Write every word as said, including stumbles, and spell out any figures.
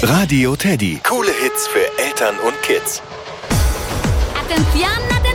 Radio Teddy. Coole Hits für Eltern und Kids. Attenzione,